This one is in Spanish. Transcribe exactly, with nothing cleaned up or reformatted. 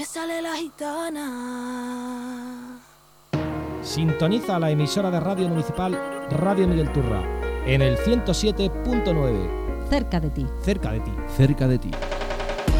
me sale la gitana. Sintoniza la emisora de radio municipal Radio Miguel Turra en el ciento siete punto nueve. Cerca de ti. Cerca de ti. Cerca de ti.